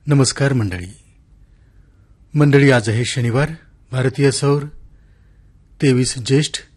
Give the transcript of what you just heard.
नमस्कार मंडळी, आज आहे शनिवार, भारतीय सौर 23 ज्येष्ठ